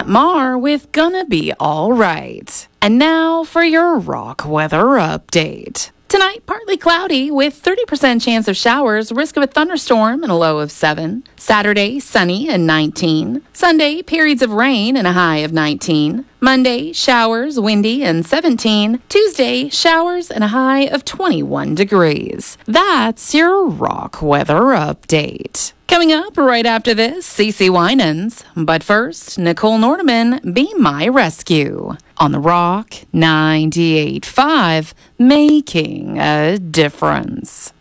Mar with Gonna Be Alright. And now for your rock weather update. Tonight, partly cloudy with 30% chance of showers, risk of a thunderstorm and a low of 7. Saturday, sunny and 19. Sunday, periods of rain and a high of 19. Monday, showers, windy and 17. Tuesday, showers and a high of 21 degrees. That's your rock weather update. Coming up right after this, CeCe Winans. But first, Nicole Nordeman, Be My Rescue. On the Rock 98.5, making a difference.